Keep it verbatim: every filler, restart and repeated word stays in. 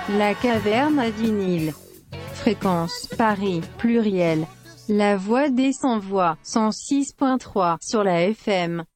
La caverne à vinyle. Fréquence, Paris, pluriel. La voix des sans-voix, cent six point trois, sur la F M.